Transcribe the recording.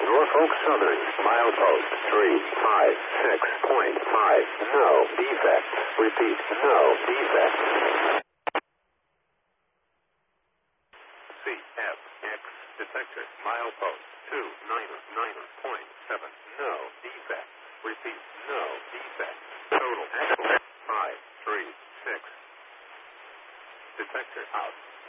Norfolk Southern, milepost 356.5. No defect. Repeat, no defect. CFX detector, milepost 299.7. No defect. Repeat, no defect. Total axle 536. Detector out.